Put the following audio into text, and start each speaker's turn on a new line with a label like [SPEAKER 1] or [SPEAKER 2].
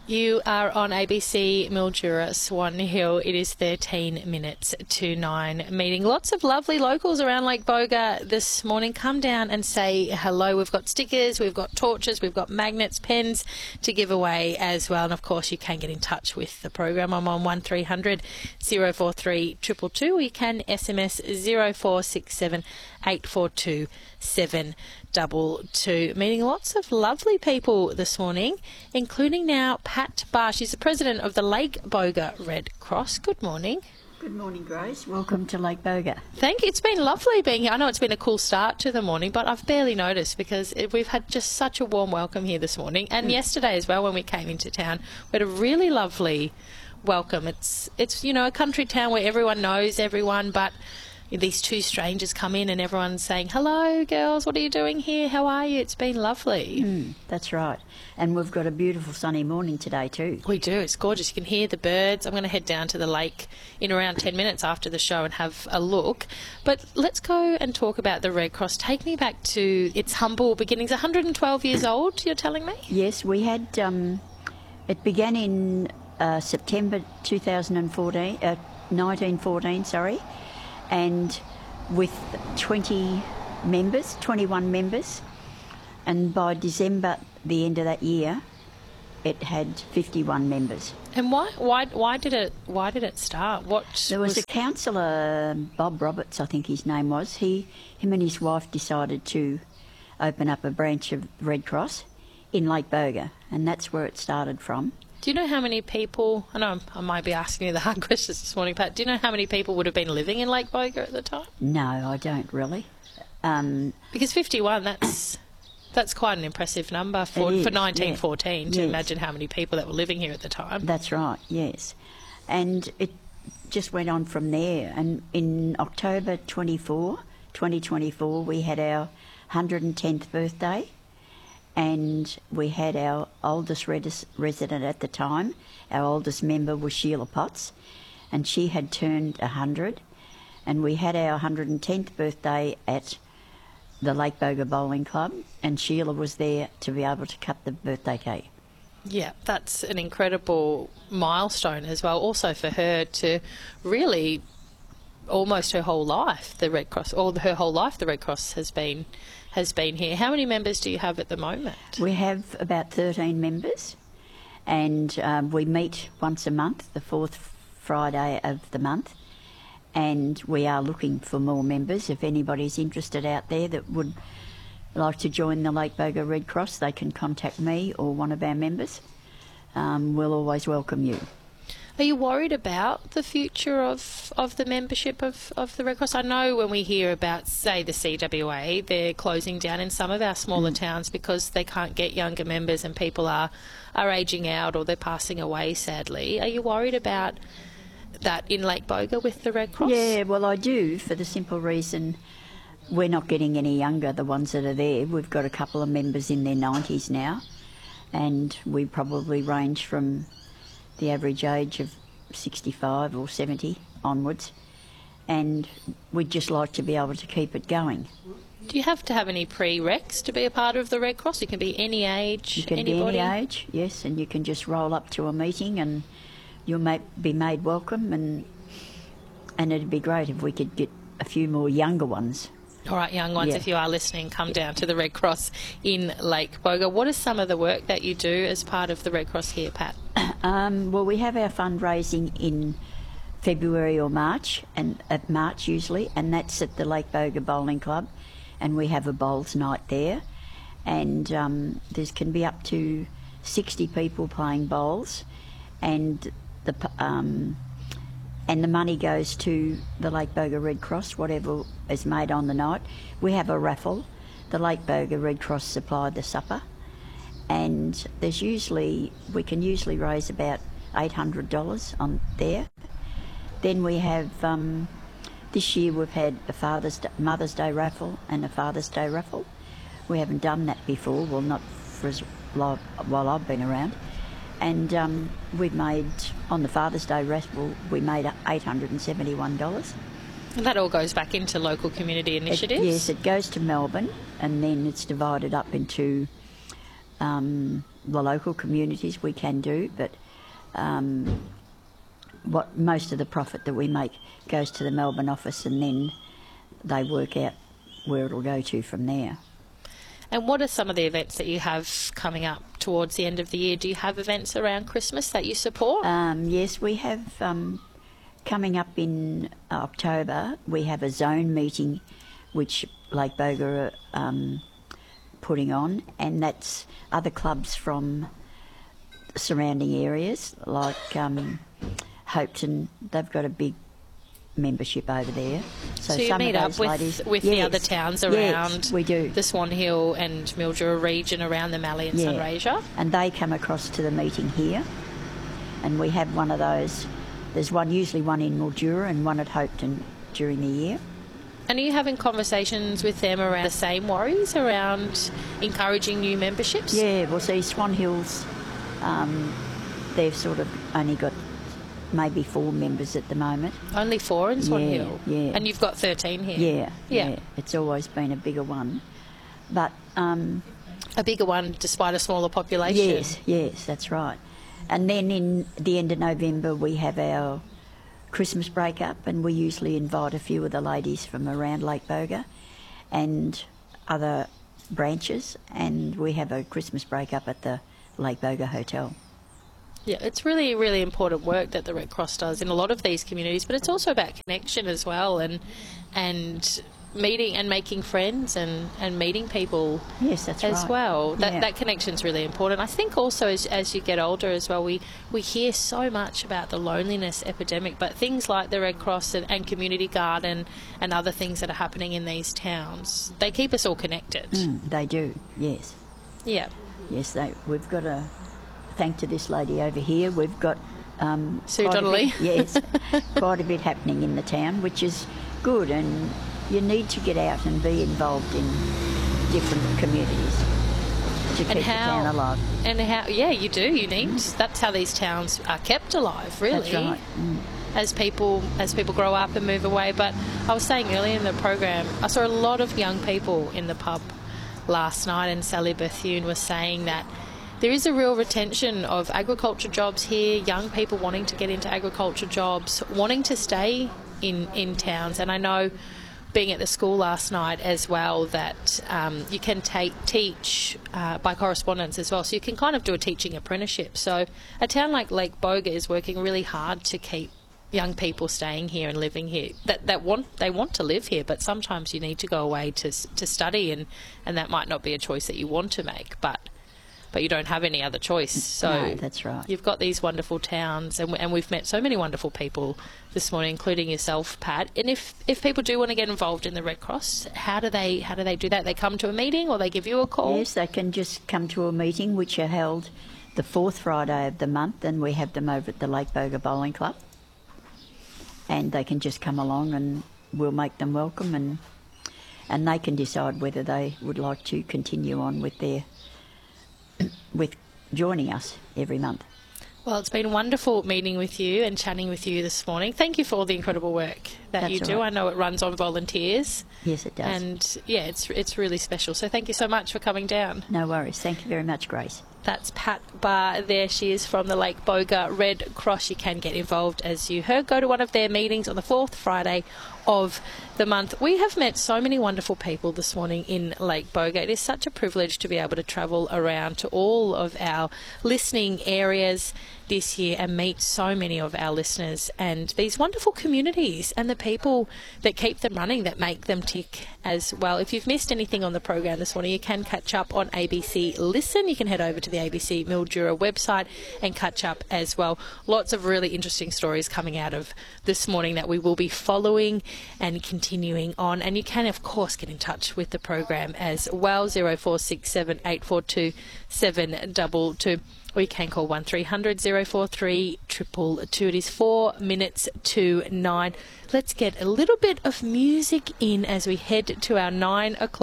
[SPEAKER 1] You are on ABC Mildura, Swan Hill. It is 13 minutes to 9. Meeting lots of lovely locals around Lake Boga this morning. Come down and say hello. We've got stickers, we've got torches, we've got magnets, pens to give away as well. And of course, you can get in touch with the program. I'm on 1300 043 222, or you can SMS 0467 842 722. Meeting lots of lovely people this morning, including now Pat Barr. She's the president of the Lake Boga Red Cross. Good morning.
[SPEAKER 2] Good morning, Grace. Welcome to Lake Boga.
[SPEAKER 1] Thank you. It's been lovely being here. I know it's been a cool start to the morning, but I've barely noticed because we've had just such a warm welcome here this morning. And yesterday as well, when we came into town, we had a really lovely welcome. It's a country town where everyone knows everyone, but these two strangers come in and everyone's saying, hello, girls, what are you doing here? How are you? It's been lovely.
[SPEAKER 2] That's right. And we've got a beautiful sunny morning today too.
[SPEAKER 1] We do. It's gorgeous. You can hear the birds. I'm going to head down to the lake in around 10 minutes after the show and have a look. But let's go and talk about the Red Cross. Take me back to its humble beginnings. 112 years old, you're telling me?
[SPEAKER 2] Yes, we had, it began in September 1914, and with 21 members, and by December, the end of that year, it had 51 members.
[SPEAKER 1] And why did it start?
[SPEAKER 2] There was a councillor, Bob Roberts, I think his name was. Him and his wife decided to open up a branch of Red Cross in Lake Boga, and that's where it started from.
[SPEAKER 1] Do you know how many people, I know I might be asking you the hard questions this morning, Pat, do you know how many people would have been living in Lake Boga at the time?
[SPEAKER 2] No, I don't really.
[SPEAKER 1] Because 51, that's quite an impressive number for 1914, to imagine how many people that were living here at the time.
[SPEAKER 2] That's right, yes. And it just went on from there. And in October 2024, we had our 110th birthday. And we had our oldest resident at the time. Our oldest member was Sheila Potts, and she had turned 100. And we had our 110th birthday at the Lake Boga Bowling Club, and Sheila was there to be able to cut the birthday cake.
[SPEAKER 1] Yeah, that's an incredible milestone as well. Also for her to really, almost her whole life, the Red Cross, her whole life, the Red Cross has been here. How many members do you have at the moment?
[SPEAKER 2] We have about 13 members, and we meet once a month, the fourth Friday of the month, and we are looking for more members. If anybody's interested out there that would like to join the Lake Boga Red Cross, they can contact me or one of our members. We'll always welcome you.
[SPEAKER 1] Are you worried about the future of the membership of the Red Cross? I know when we hear about, say, the CWA, they're closing down in some of our smaller towns because they can't get younger members and people are ageing out or they're passing away, sadly. Are you worried about that in Lake Boga with the Red Cross?
[SPEAKER 2] Yeah, well, I do, for the simple reason we're not getting any younger, the ones that are there. We've got a couple of members in their 90s now, and we probably range from the average age of 65 or 70 onwards, and we'd just like to be able to keep it going.
[SPEAKER 1] Do you have to have any prereqs to be a part of the Red Cross? You can be any age,
[SPEAKER 2] You can
[SPEAKER 1] anybody?
[SPEAKER 2] be any age, yes, and you can just roll up to a meeting and you'll be made welcome, and it'd be great if we could get a few more younger ones.
[SPEAKER 1] All right, young ones, if you are listening, come down to the Red Cross in Lake Boga. What is some of the work that you do as part of the Red Cross here, Pat?
[SPEAKER 2] Well, we have our fundraising in February or March, and at March usually, and that's at the Lake Boga Bowling Club, and we have a bowls night there, and there can be up to 60 people playing bowls, and the money goes to the Lake Boga Red Cross, whatever is made on the night. We have a raffle. The Lake Boga Red Cross supply the supper, and we can usually raise about $800 on there. Then we have, this year we've had a Mother's Day raffle and a Father's Day raffle. We haven't done that before, well, not for as long while I've been around. And we've made, on the Father's Day raffle, we made $871.
[SPEAKER 1] And that all goes back into local community initiatives?
[SPEAKER 2] Yes, it goes to Melbourne, and then it's divided up into the local communities we can do, but what most of the profit that we make goes to the Melbourne office, and then they work out where it'll go to from there.
[SPEAKER 1] And what are some of the events that you have coming up towards the end of the year? Do you have events around Christmas that you support?
[SPEAKER 2] Yes, we have. Coming up in October, we have a zone meeting which Lake Boga are putting on, and that's other clubs from surrounding areas like Hopeton. They've got a big membership over there.
[SPEAKER 1] So you meet up with the other towns around
[SPEAKER 2] we do.
[SPEAKER 1] The Swan Hill and Mildura region, around the Mallee and Sunraysia?
[SPEAKER 2] And they come across to the meeting here, and we have one of those. There's usually one in Mildura and one at Hopeton during the year.
[SPEAKER 1] And are you having conversations with them around the same worries around encouraging new memberships?
[SPEAKER 2] Yeah, well, see, Swan Hills, they've sort of only got maybe 4 members at the moment.
[SPEAKER 1] Only 4 in Swan Hill?
[SPEAKER 2] Yeah.
[SPEAKER 1] And you've got 13 here?
[SPEAKER 2] Yeah. It's always been a bigger one. But
[SPEAKER 1] a bigger one despite a smaller population?
[SPEAKER 2] Yes, that's right. And then in the end of November we have our Christmas break-up, and we usually invite a few of the ladies from around Lake Boga and other branches, and we have a Christmas break-up at the Lake Boga Hotel.
[SPEAKER 1] Yeah, it's really, really important work that the Red Cross does in a lot of these communities, but it's also about connection as well, and meeting and making friends and meeting people.
[SPEAKER 2] Yes, that's
[SPEAKER 1] as
[SPEAKER 2] right.
[SPEAKER 1] well. That connection's really important. I think also as you get older as well, we hear so much about the loneliness epidemic, but things like the Red Cross and Community Garden and other things that are happening in these towns, they keep us all connected.
[SPEAKER 2] They do, yes.
[SPEAKER 1] Yeah.
[SPEAKER 2] Yes, we've got a thank to this lady over here. We've got
[SPEAKER 1] Sue Donnelly.
[SPEAKER 2] Yes, quite a bit happening in the town, which is good, and you need to get out and be involved in different communities to keep the town alive.
[SPEAKER 1] And how? Yeah, you do. You need. That's how these towns are kept alive, really.
[SPEAKER 2] That's right.
[SPEAKER 1] As people grow up and move away. But I was saying earlier in the program, I saw a lot of young people in the pub last night, and Sally Bethune was saying that there is a real retention of agriculture jobs here, young people wanting to get into agriculture jobs, wanting to stay in towns. And I know, being at the school last night as well, that you can teach by correspondence as well. So you can kind of do a teaching apprenticeship. So a town like Lake Boga is working really hard to keep young people staying here and living here. They want to live here, but sometimes you need to go away to study, and that might not be a choice that you want to make, but you don't have any other choice. So
[SPEAKER 2] no, that's right.
[SPEAKER 1] You've got these wonderful towns, and we've met so many wonderful people this morning, including yourself, Pat. And if people do want to get involved in the Red Cross, how do they do that? They come to a meeting, or they give you a call?
[SPEAKER 2] Yes, they can just come to a meeting, which are held the 4th Friday of the month, and we have them over at the Lake Boga Bowling Club. And they can just come along, and we'll make them welcome, and they can decide whether they would like to continue on with joining us every month.
[SPEAKER 1] Well, it's been wonderful meeting with you and chatting with you this morning. Thank you for all the incredible work that you do. Right. I know it runs on volunteers.
[SPEAKER 2] Yes, it does.
[SPEAKER 1] And yeah, it's really special. So thank you so much for coming down.
[SPEAKER 2] No worries. Thank you very much, Grace.
[SPEAKER 1] That's Pat Barr there. She is from the Lake Boga Red Cross. You can get involved, as you heard. Go to one of their meetings on the 4th Friday of the month. We have met so many wonderful people this morning in Lake Boga. It is such a privilege to be able to travel around to all of our listening areas this year and meet so many of our listeners and these wonderful communities and the people that keep them running, that make them tick as well. If you've missed anything on the program this morning, you can catch up on ABC Listen. You can head over to the ABC Mildura website and catch up as well. Lots of really interesting stories coming out of this morning that we will be following and continuing on. And you can, of course, get in touch with the program as well, 0467 842 722. Or you can call 1300 043 222. It is 4 minutes to 9. Let's get a little bit of music in as we head to our 9 o'clock.